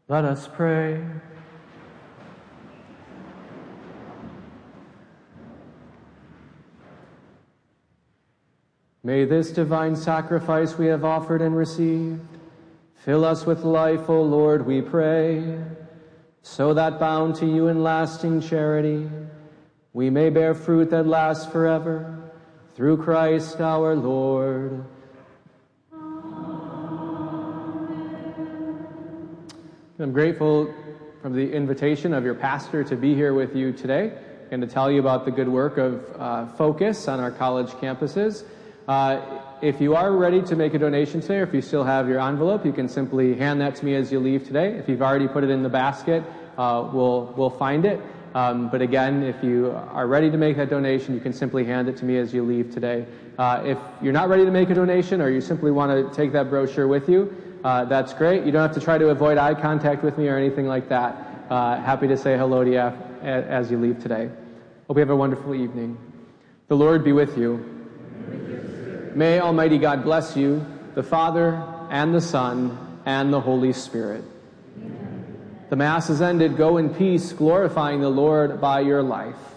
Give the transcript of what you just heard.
Let us pray. May this divine sacrifice we have offered and received fill us with life, O Lord, we pray, so that bound to you in lasting charity, we may bear fruit that lasts forever, through Christ our Lord. I'm grateful for the invitation of your pastor to be here with you today and to tell you about the good work of Focus on our college campuses. If you are ready to make a donation today, or if you still have your envelope, you can simply hand that to me as you leave today. If you've already put it in the basket, we'll find it. But again, if you are ready to make that donation, you can simply hand it to me as you leave today. If you're not ready to make a donation, or you simply want to take that brochure with you, that's great. You don't have to try to avoid eye contact with me or anything like that. Happy to say hello to you as you leave today. Hope you have a wonderful evening. The Lord be with you. May Almighty God bless you, the Father, and the Son, and the Holy Spirit. Amen. The Mass is ended. Go in peace, glorifying the Lord by your life.